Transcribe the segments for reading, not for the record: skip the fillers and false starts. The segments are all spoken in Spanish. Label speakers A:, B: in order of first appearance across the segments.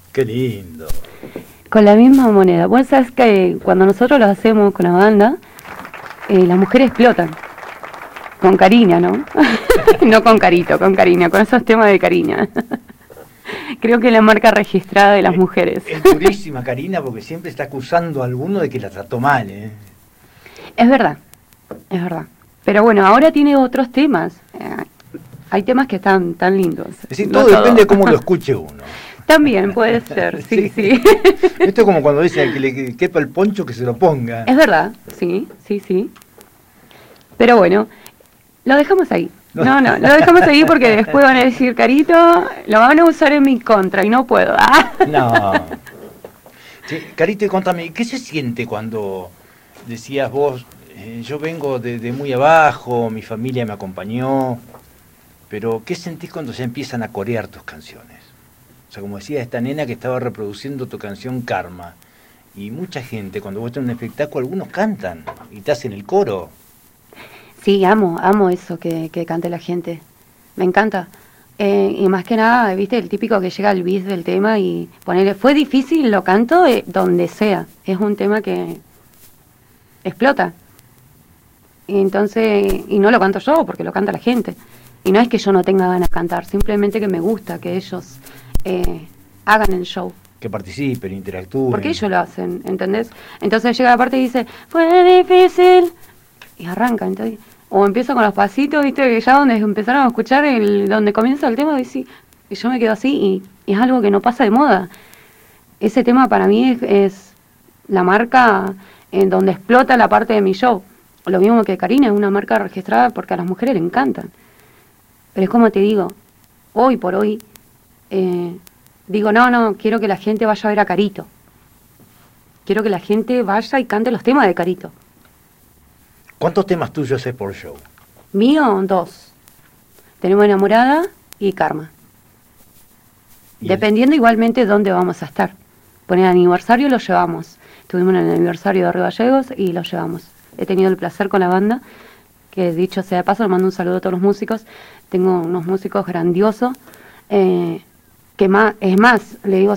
A: Qué lindo.
B: Con la misma moneda. Vos sabés que cuando nosotros lo hacemos con la banda, las mujeres explotan. Con cariño, ¿no? No con carito, con cariño, con esos temas de cariño. Creo que es la marca registrada de las mujeres.
A: Es durísima, Karina, porque siempre está acusando a alguno de que la trató mal, ¿eh?
B: Es verdad, es verdad. Pero bueno, ahora tiene otros temas. Hay temas que están tan lindos.
A: Es decir, todo depende de cómo lo escuche uno.
B: También puede ser, sí.
A: Esto es como cuando dicen al que le quepa el poncho que se lo ponga.
B: Es verdad, sí. Pero bueno, lo dejamos ahí. No, lo dejamos ahí porque después van a decir, Carito, lo van a usar en mi contra y no puedo.
A: No. Sí, Carito, contame, ¿qué se siente cuando decías vos, yo vengo de muy abajo, mi familia me acompañó, pero qué sentís cuando se empiezan a corear tus canciones? O sea, como decía esta nena que estaba reproduciendo tu canción Karma, y mucha gente, cuando vos tenés un espectáculo, algunos cantan y te hacen el coro.
B: Sí, amo eso que cante la gente. Me encanta. Y más que nada, viste, el típico que llega al beat del tema y ponerle, fue difícil, lo canto donde sea. Es un tema que explota. Y entonces, y no lo canto yo, porque lo canta la gente. Y no es que yo no tenga ganas de cantar, simplemente que me gusta que ellos hagan el show.
A: Que participen, interactúen.
B: Porque ellos lo hacen, ¿entendés? Entonces llega la parte y dice, fue difícil. Y arranca, entonces. O empieza con los pasitos, viste, que ya donde empezaron a escuchar, donde comienza el tema, y yo me quedo así, y es algo que no pasa de moda. Ese tema para mí es la marca en donde explota la parte de mi show. Lo mismo que Karina, es una marca registrada porque a las mujeres le encantan. Pero es como te digo, hoy por hoy, digo, no, quiero que la gente vaya a ver a Carito. Quiero que la gente vaya y cante los temas de Carito.
A: ¿Cuántos temas tuyos haces por show?
B: Mío, 2. Tenemos Enamorada y Karma. Dependiendo igualmente dónde vamos a estar. Por el aniversario lo llevamos. Estuvimos en el aniversario de Río Gallegos y lo llevamos. He tenido el placer con la banda, que dicho sea de paso, le mando un saludo a todos los músicos. Tengo unos músicos grandiosos, que más, es más, le digo,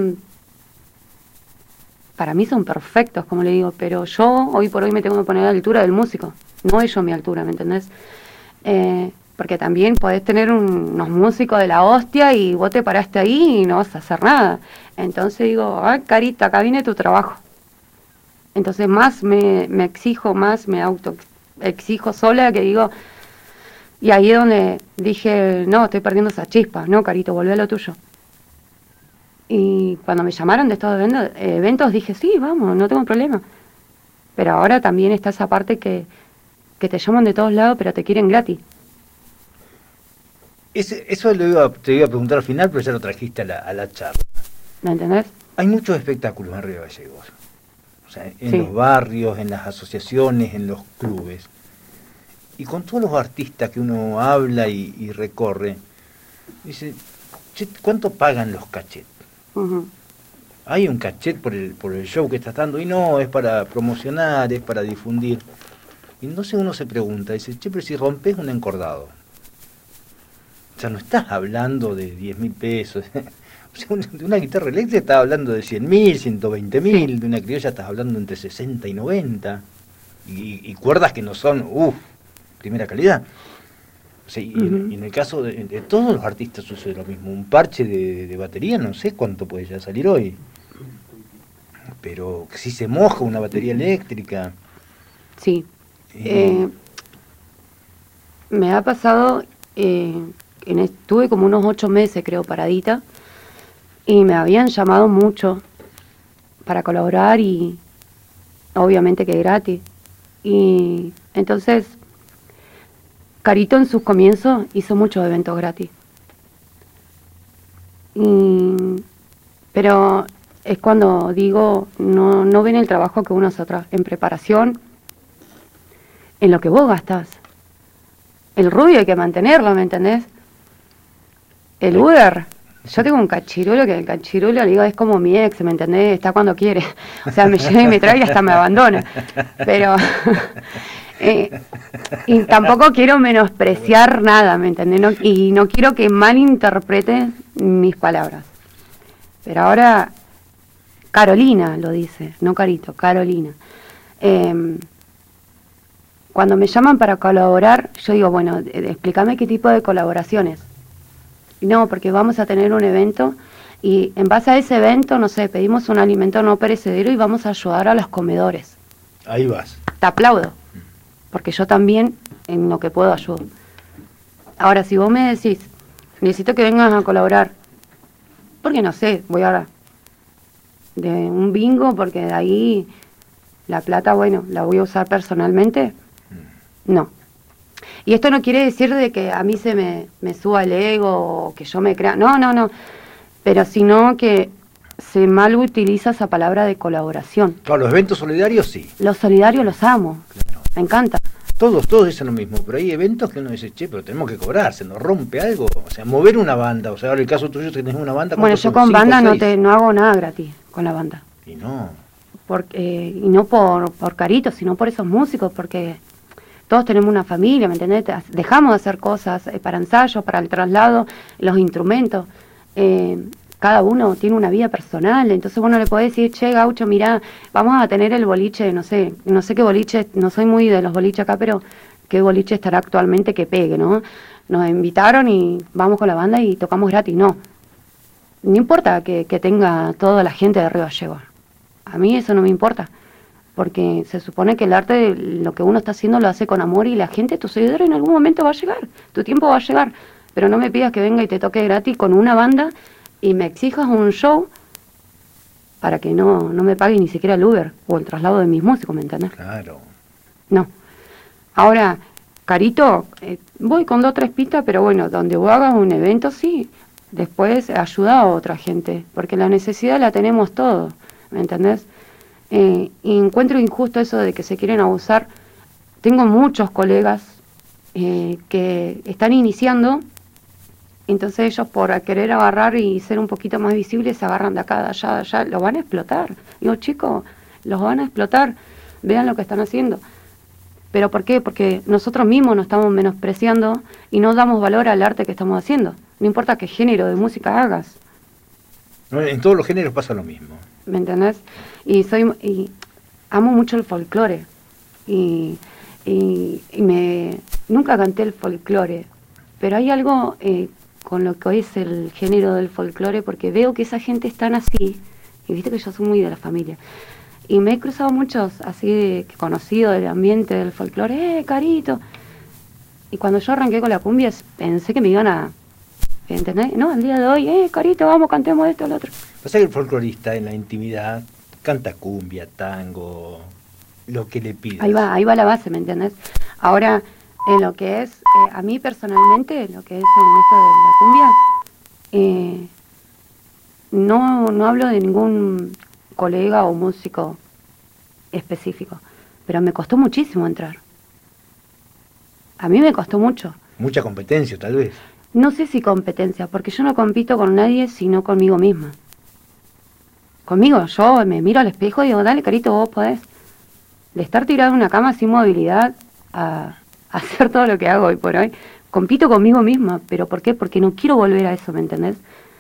B: para mí son perfectos, como le digo, pero yo hoy por hoy me tengo que poner a la altura del músico, no ellos a mi altura, ¿me entendés? Porque también podés tener unos músicos de la hostia y vos te paraste ahí y no vas a hacer nada. Entonces digo, Carita, acá viene tu trabajo. Entonces más me exijo, más me exijo sola, que digo, y ahí es donde dije, no, estoy perdiendo esa chispa, no, Carito, volvé a lo tuyo. Y cuando me llamaron de estos eventos dije, sí, vamos, no tengo problema. Pero ahora también está esa parte que te llaman de todos lados, pero te quieren gratis.
A: Eso te iba a preguntar al final, pero ya lo trajiste a la charla.
B: ¿Me entendés?
A: Hay muchos espectáculos en Río Gallegos. O sea, en los barrios, en las asociaciones, en los clubes. Y con todos los artistas que uno habla y recorre, dice, che, ¿cuánto pagan los cachets? Hay un cachet por el show que estás dando, y no, es para promocionar, es para difundir. Y entonces uno se pregunta, dice, che, pero si rompes un encordado, o sea, no estás hablando de 10.000 pesos. O sea, de una guitarra eléctrica estás hablando de 100.000, 120.000, de una criolla estás hablando entre 60 y 90, y cuerdas que no son, primera calidad. O sea, y en el caso de todos los artistas sucede lo mismo. Un parche de batería no sé cuánto puede ya salir hoy, pero si se moja una batería eléctrica.
B: Sí. Me ha pasado, estuve como unos 8 meses creo paradita, y me habían llamado mucho para colaborar, y obviamente que gratis. Y entonces Carito en sus comienzos hizo muchos eventos gratis. Pero es cuando digo, no ven el trabajo que uno hace atrás, en preparación, en lo que vos gastás. El rubio hay que mantenerlo, ¿me entendés? El Uber, yo tengo un cachirulo que el cachirulo, le digo, es como mi ex, ¿me entendés? Está cuando quiere. O sea, me lleva y me trae y hasta me abandona. Pero y tampoco quiero menospreciar nada, ¿me entendés? Y no quiero que malinterpreten mis palabras. Pero ahora Carolina lo dice, no Carito, Carolina. Cuando me llaman para colaborar, yo digo, bueno, explícame qué tipo de colaboraciones. No, porque vamos a tener un evento y en base a ese evento, no sé, pedimos un alimento no perecedero y vamos a ayudar a los comedores.
A: Ahí vas.
B: Te aplaudo, porque yo también en lo que puedo ayudo. Ahora, si vos me decís, necesito que vengas a colaborar, porque no sé, voy ahora de un bingo, porque de ahí la plata, bueno, la voy a usar personalmente, no. Y esto no quiere decir de que a mí se me suba el ego o que yo me crea, no, pero sino que se mal utiliza esa palabra de colaboración.
A: Claro, los eventos solidarios sí.
B: Los solidarios los amo,
A: Claro.
B: me encanta.
A: Todos dicen lo mismo, pero hay eventos que uno dice, che, pero tenemos que cobrar, se nos rompe algo. O sea, mover una banda, o sea, ahora el caso tuyo que tenés una banda.
B: Bueno, yo con banda no hago nada gratis con la banda.
A: Y no.
B: Y no por caritos, sino por esos músicos, porque todos tenemos una familia, ¿me entendés? Dejamos de hacer cosas para ensayos, para el traslado, los instrumentos. Cada uno tiene una vida personal, entonces uno le puede decir, che, Gaucho, mirá, vamos a tener el boliche, no sé qué boliche, no soy muy de los boliches acá, pero qué boliche estará actualmente que pegue, ¿no? Nos invitaron y vamos con la banda y tocamos gratis, no importa que tenga toda la gente de Río Gallegos, a mí eso no me importa, porque se supone que el arte, lo que uno está haciendo lo hace con amor y la gente, tu seguidor en algún momento va a llegar, tu tiempo va a llegar, pero no me pidas que venga y te toque gratis con una banda y me exijas un show para que no me pague ni siquiera el Uber o el traslado de mis músicos, ¿me entendés?
A: Claro.
B: No. Ahora, carito, voy con 2 o 3 pistas, pero bueno, donde vos hagas un evento, sí, después ayuda a otra gente, porque la necesidad la tenemos todos, ¿me entendés? Y encuentro injusto eso de que se quieren abusar. Tengo muchos colegas que están iniciando. Entonces ellos por querer agarrar y ser un poquito más visibles se agarran de acá, de allá, lo van a explotar. Digo, chicos, los van a explotar, vean lo que están haciendo. ¿Pero por qué? Porque nosotros mismos nos estamos menospreciando y no damos valor al arte que estamos haciendo. No importa qué género de música hagas.
A: En todos los géneros pasa lo mismo.
B: ¿Me entendés? Y amo mucho el folclore. Nunca canté el folclore, pero hay algo con lo que hoy es el género del folclore, porque veo que esa gente es tan así, y viste que yo soy muy de la familia, y me he cruzado muchos así conocidos del ambiente del folclore, Carito, y cuando yo arranqué con la cumbia pensé que me iban a, ¿entendés? No, al día de hoy, Carito, vamos, cantemos esto, lo otro.
A: Pasa que el folclorista en la intimidad canta cumbia, tango, lo que le pidas.
B: Ahí va la base, ¿me entendés? Ahora, en lo que es, a mí personalmente, lo que es en esto de la cumbia, no hablo de ningún colega o músico específico, pero me costó muchísimo entrar. A mí me costó mucho.
A: Mucha competencia, tal vez.
B: No sé si competencia, porque yo no compito con nadie, sino conmigo misma. Conmigo, yo me miro al espejo y digo, dale, Carito, vos podés. De estar tirado en una cama sin movilidad a hacer todo lo que hago hoy por hoy, compito conmigo misma. ¿Pero por qué? Porque no quiero volver a eso, ¿me entendés?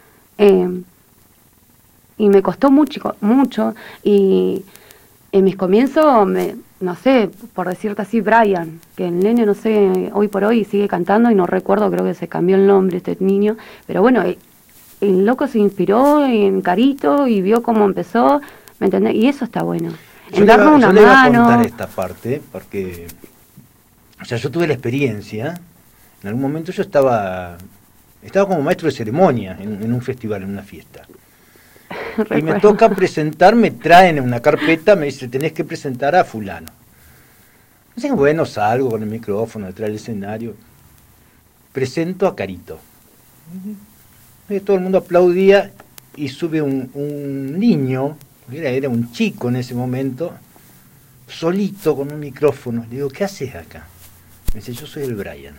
B: Y me costó mucho, y en mis comienzos, no sé, por decirte así, Brian, que el nene, no sé, hoy por hoy sigue cantando y no recuerdo, creo que se cambió el nombre este niño, pero bueno, el loco se inspiró en Carito y vio cómo empezó, ¿me entendés? Y eso está bueno. En darnos una mano.
A: Yo le voy a contar esta parte, porque, o sea, yo tuve la experiencia, en algún momento yo estaba como maestro de ceremonia en un festival, en una fiesta. Y me toca presentar, me traen en una carpeta, me dice, tenés que presentar a fulano. Así que bueno, salgo con el micrófono detrás del escenario, presento a Carito. Y todo el mundo aplaudía y sube un niño, era un chico en ese momento, solito con un micrófono. Le digo, ¿qué haces acá? Me dice, yo soy el Brian.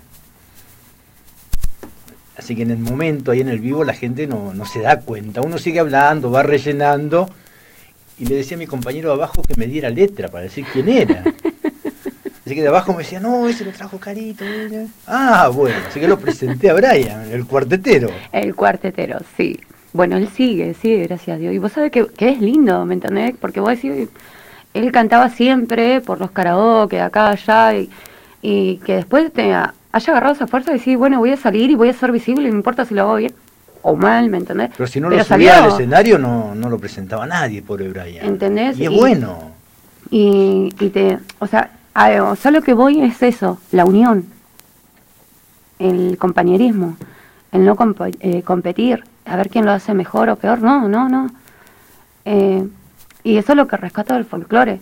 A: Así que en el momento, ahí en el vivo, la gente no se da cuenta. Uno sigue hablando, va rellenando. Y le decía a mi compañero de abajo que me diera letra para decir quién era. Así que de abajo me decía, no, ese lo trajo Carito. Ah, bueno, así que lo presenté a Brian, el cuartetero.
B: El cuartetero, sí. Bueno, él sigue, gracias a Dios. Y vos sabés que es lindo, ¿me entendés? Porque vos decís, él cantaba siempre por los karaoke, acá, allá, y que después haya agarrado esa fuerza y decir, bueno, voy a salir y voy a ser visible, no importa si lo hago bien o mal, ¿me entendés?
A: Pero si no lo subía al escenario, no lo presentaba nadie, pobre Brian.
B: ¿Entendés?
A: Y es bueno.
B: O sea, lo que voy es eso, la unión, el compañerismo, el no competir, a ver quién lo hace mejor o peor, no. Y eso es lo que rescato del folclore.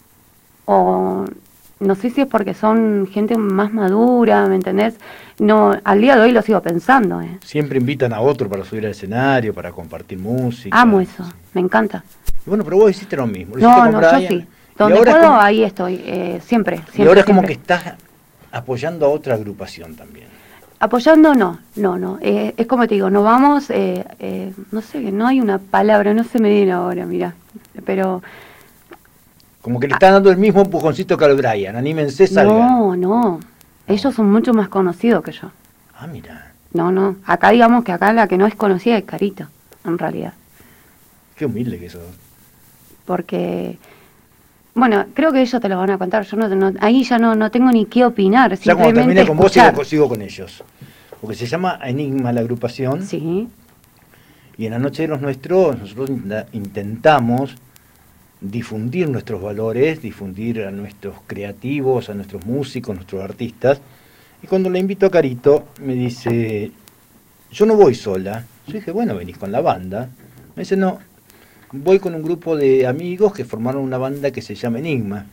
B: O no sé si es porque son gente más madura, ¿me entendés? No, al día de hoy lo sigo pensando.
A: Siempre invitan a otro para subir al escenario, para compartir música.
B: Amo eso, me encanta.
A: Y bueno, pero vos hiciste lo mismo.
B: No, yo sí. Donde puedo, ahí estoy, siempre.
A: Y ahora es como que estás apoyando a otra agrupación también.
B: Apoyando no. Es como te digo, no vamos, no sé, no hay una palabra, no se me viene ahora, mirá, pero...
A: Como que le están dando el mismo empujoncito que al Brian, anímense, salgan.
B: No, ellos son mucho más conocidos que yo.
A: Ah, mira.
B: No, acá digamos que acá la que no es conocida es Carito, en realidad.
A: Qué humilde que sos.
B: Porque... Bueno, creo que ellos te lo van a contar. Yo ahí ya no tengo ni qué opinar.
A: Ya cuando termine con vos, sigo con ellos. Porque se llama Enigma la agrupación.
B: Sí.
A: Y en la Noche de los Nuestros nosotros intentamos difundir nuestros valores, difundir a nuestros creativos, a nuestros músicos, nuestros artistas. Y cuando le invito a Carito, me dice, yo no voy sola. Yo dije, bueno, venís con la banda. Me dice, no. Voy con un grupo de amigos que formaron una banda que se llama Enigma.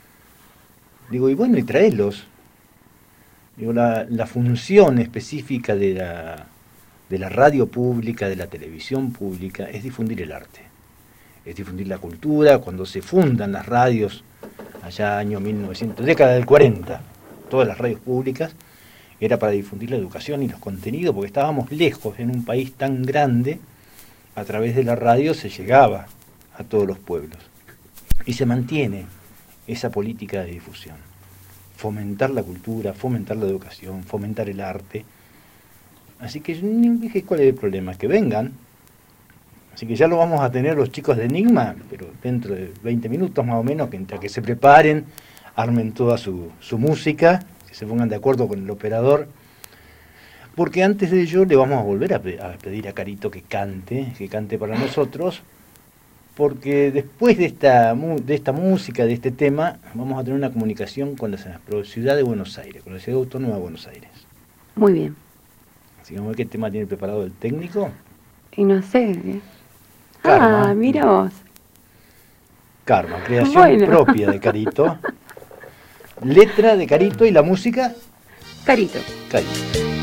A: Digo, y bueno, y traelos. Digo, la función específica de la radio pública, de la televisión pública, es difundir el arte. Es difundir la cultura. Cuando se fundan las radios, allá año 1900, década del 40, todas las radios públicas, era para difundir la educación y los contenidos, porque estábamos lejos en un país tan grande. A través de la radio se llegaba a todos los pueblos. Y se mantiene esa política de difusión. Fomentar la cultura, fomentar la educación, fomentar el arte. Así que yo dije, ¿cuál es el problema? Que vengan. Así que ya lo vamos a tener los chicos de Enigma, pero dentro de 20 minutos más o menos, que se preparen, armen toda su música, que se pongan de acuerdo con el operador. Porque antes de ello le vamos a volver a pedir a Carito que cante para nosotros, porque después de esta música, de este tema, vamos a tener una comunicación con la ciudad de Buenos Aires, con la ciudad autónoma de Buenos Aires.
B: Muy bien.
A: Así que vamos a ver qué tema tiene preparado el técnico.
B: Y no sé.
A: Karma.
B: Mira vos.
A: Karma, creación propia de Carito. Letra de Carito y la música.
B: Carito.